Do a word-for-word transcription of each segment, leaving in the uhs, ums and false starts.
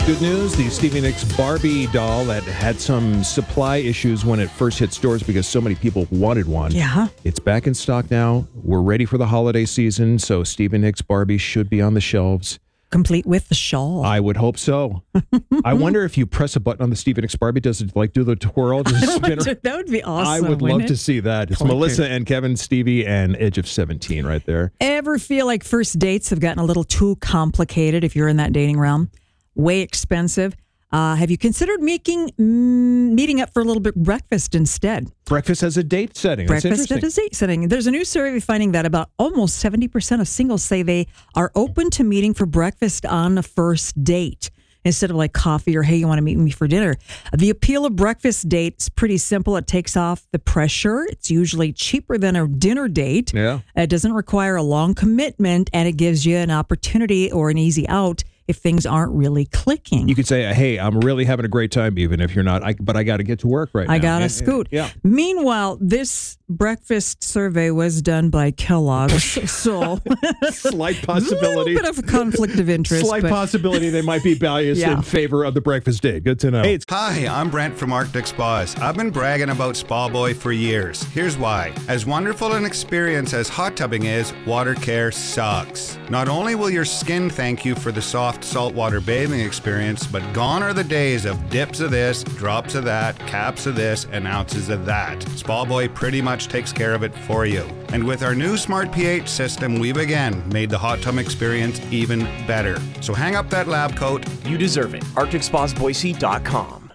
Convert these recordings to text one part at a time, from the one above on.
Good news, the Stevie Nicks Barbie doll that had some supply issues when it first hit stores because so many people wanted one. Yeah. It's back in stock now. We're ready for the holiday season, so Stevie Nicks Barbie should be on the shelves. Complete with the shawl. I would hope so. I wonder if you press a button on the Stevie Nicks Barbie, does it like do the twirl? Does it spin to, that would be awesome. I would love it? to see that. It's Collector. Melissa and Kevin, Stevie, and Edge of seventeen right there. Ever feel like first dates have gotten a little too complicated if you're in that dating realm? Way expensive. Uh, have you considered making mm, meeting up for a little bit breakfast instead? Breakfast as a date setting. That's Breakfast as a date setting. There's a new survey finding that about almost seventy percent of singles say they are open to meeting for breakfast on the first date instead of like coffee or, hey, you want to meet me for dinner. The appeal of breakfast date is pretty simple. It takes off the pressure. It's usually cheaper than a dinner date. Yeah. It doesn't require a long commitment, and it gives you an opportunity or an easy out if things aren't really clicking. You could say, hey, I'm really having a great time, even if you're not, I, but I got to get to work right now. I got to And- scoot. and- yeah. Meanwhile, this breakfast survey was done by Kellogg's, so Slight a possibility. little bit of a conflict of interest. Slight but possibility they might be biased Yeah. in favor of the breakfast date. Good to know. Hey, it's Hi, I'm Brent from Arctic Spas. I've been bragging about Spa Boy for years. Here's why. As wonderful an experience as hot tubbing is, water care sucks. Not only will your skin thank you for the soft saltwater bathing experience, but gone are the days of dips of this, drops of that, caps of this, and ounces of that. Spa Boy pretty much takes care of it for you. And with our new Smart pH system, we've again made the hot tub experience even better. So hang up that lab coat. You deserve it. Arctic Spas Boise dot com.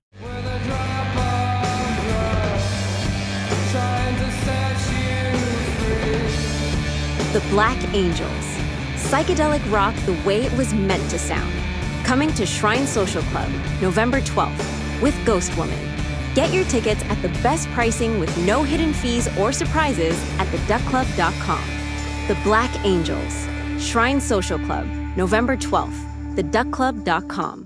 The Black Angels. Psychedelic rock the way it was meant to sound. Coming to Shrine Social Club, November twelfth, with Ghost Woman. Get your tickets at the best pricing with no hidden fees or surprises at the duck club dot com. The Black Angels. Shrine Social Club, November twelfth, the duck club dot com.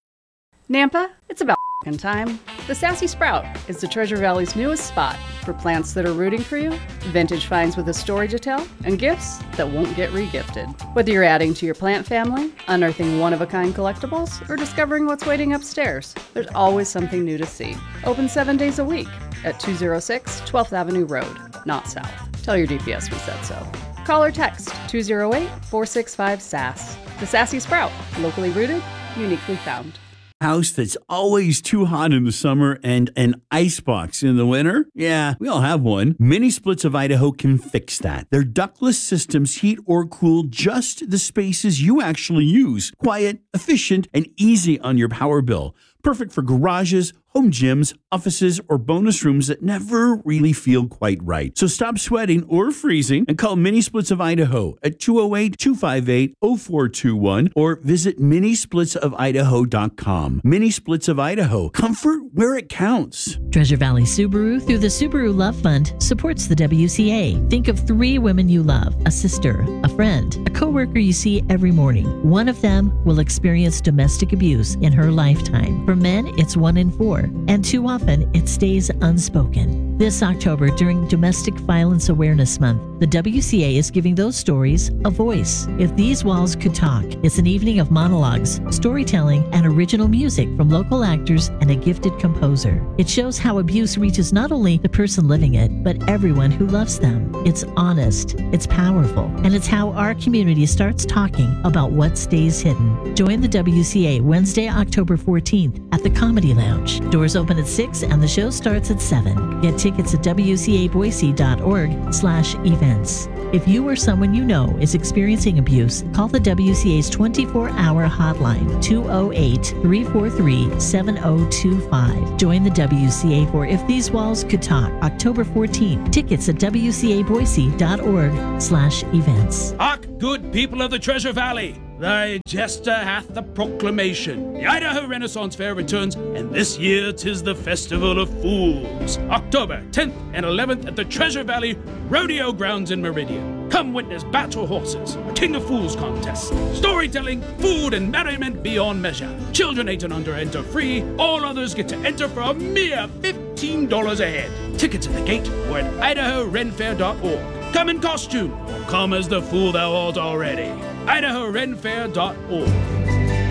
Nampa, it's about f***ing time. The Sassy Sprout is the Treasure Valley's newest spot for plants that are rooting for you, vintage finds with a story to tell, and gifts that won't get regifted. Whether you're adding to your plant family, unearthing one-of-a-kind collectibles, or discovering what's waiting upstairs, there's always something new to see. Open seven days a week at two oh six twelfth Avenue Road, not south. Tell your D P S we said so. Call or text two oh eight, four six five, S A S. The Sassy Sprout, locally rooted, uniquely found. House that's always too hot in the summer and an icebox in the winter? Yeah, we all have one. Mini Splits of Idaho can fix that. Their ductless systems heat or cool just the spaces you actually use. Quiet, efficient, and easy on your power bill. Perfect for garages, home gyms, offices, or bonus rooms that never really feel quite right. So stop sweating or freezing and call Mini Splits of Idaho at two oh eight, two five eight, oh four two one or visit mini splits of idaho dot com. Mini Splits of Idaho. Comfort where it counts. Treasure Valley Subaru, through the Subaru Love Fund, supports the W C A. Think of three women you love, a sister, a friend, a coworker you see every morning. One of them will experience domestic abuse in her lifetime. For men, it's one in four, and too often it stays unspoken. This October, during Domestic Violence Awareness Month, the W C A is giving those stories a voice. If These Walls Could Talk, it's an evening of monologues, storytelling, and original music from local actors and a gifted composer. It shows how abuse reaches not only the person living it, but everyone who loves them. It's honest, it's powerful, and it's how our community starts talking about what stays hidden. Join the W C A Wednesday, October fourteenth at the Comedy Lounge. Doors open at six and the show starts at seven. Get tickets at W C A Boise dot org slash events. If you or someone you know is experiencing abuse, call the W C A's twenty-four hour hotline, two oh eight, three four three, seven oh two five. Join the W C A for If These Walls Could Talk, October fourteenth. Tickets at W C A Boise dot org slash events. Hark, good people of the Treasure Valley! Thy jester hath the proclamation. The Idaho Renaissance Fair returns, and this year 'tis the Festival of Fools. October tenth and eleventh at the Treasure Valley Rodeo Grounds in Meridian. Come witness battle horses, a King of Fools contest, storytelling, food, and merriment beyond measure. Children eight and under enter free. All others get to enter for a mere fifteen dollars a head. Tickets at the gate or at idaho ren fair dot org. Come in costume, or come as the fool thou art already. idaho ren fair dot org.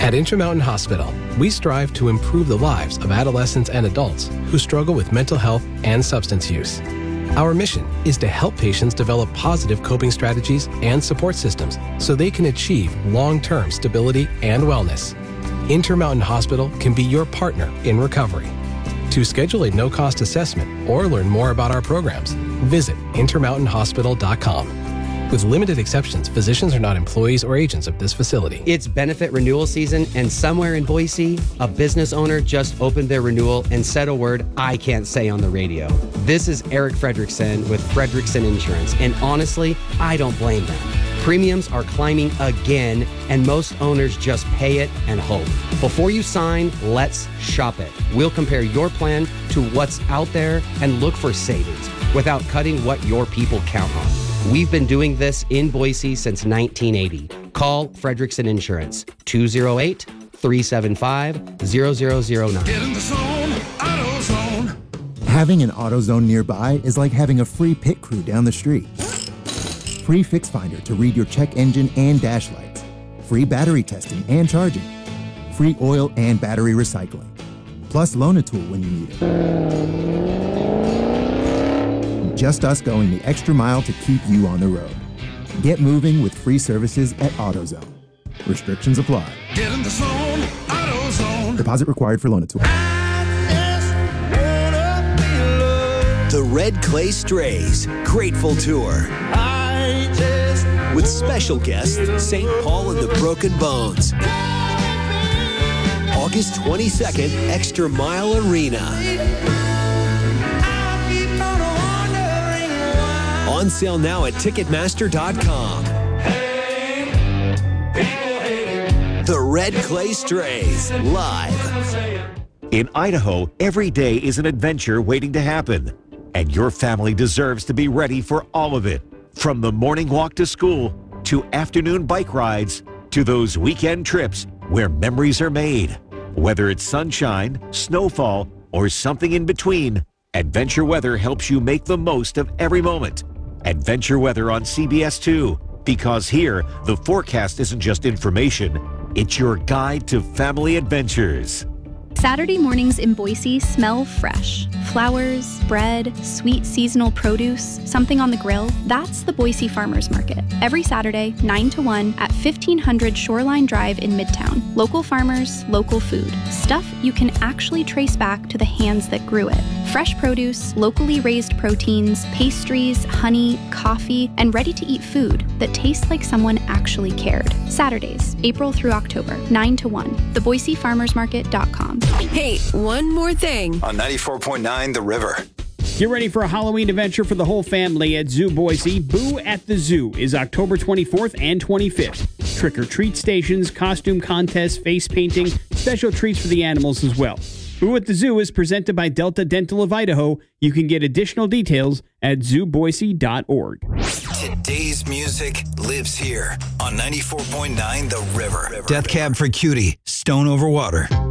At Intermountain Hospital, we strive to improve the lives of adolescents and adults who struggle with mental health and substance use. Our mission is to help patients develop positive coping strategies and support systems so they can achieve long-term stability and wellness. Intermountain Hospital can be your partner in recovery. To schedule a no-cost assessment or learn more about our programs, visit intermountain hospital dot com. With limited exceptions, physicians are not employees or agents of this facility. It's benefit renewal season, and somewhere in Boise, a business owner just opened their renewal and said a word I can't say on the radio. This is Eric Fredrickson with Fredrickson Insurance, and honestly, I don't blame them. Premiums are climbing again, and most owners just pay it and hope. Before you sign, let's shop it. We'll compare your plan to what's out there and look for savings without cutting what your people count on. We've been doing this in Boise since nineteen eighty. Call Fredrickson Insurance, two oh eight, three seven five, zero zero zero nine. Get in the zone, AutoZone. Having an AutoZone nearby is like having a free pit crew down the street. Free Fix Finder to read your check engine and dash lights. Free battery testing and charging. Free oil and battery recycling. Plus loan a tool when you need it. Just us going the extra mile to keep you on the road. Get moving with free services at AutoZone. Restrictions apply. Get in the zone, AutoZone. Deposit required for loan a tool. The Red Clay Strays Grateful Tour. With special guest, Saint Paul and the Broken Bones. August twenty-second, Extra Mile Arena. On sale now at Ticketmaster dot com. The Red Clay Strays, live. In Idaho, every day is an adventure waiting to happen. And your family deserves to be ready for all of it. From the morning walk to school, to afternoon bike rides, to those weekend trips where memories are made. Whether it's sunshine, snowfall, or something in between, Adventure Weather helps you make the most of every moment. Adventure Weather on C B S two, because here, the forecast isn't just information, it's your guide to family adventures. Saturday mornings in Boise smell fresh. Flowers, bread, sweet seasonal produce, something on the grill. That's the Boise Farmers Market. Every Saturday, nine to one at fifteen hundred Shoreline Drive in Midtown. Local farmers, local food. Stuff you can actually trace back to the hands that grew it. Fresh produce, locally raised proteins, pastries, honey, coffee, and ready-to-eat food that tastes like someone actually cared. Saturdays, April through October, nine to one. the boise farmers market dot com. Hey, one more thing. On ninety-four point nine The River. Get ready for a Halloween adventure for the whole family at Zoo Boise. Boo at the Zoo is October twenty-fourth and twenty-fifth. Trick-or-treat stations, costume contests, face painting, special treats for the animals as well. Boo at the Zoo is presented by Delta Dental of Idaho. You can get additional details at zoo boise dot org. Today's music lives here on ninety-four point nine The River. Death Cab for Cutie, Stone Over Water.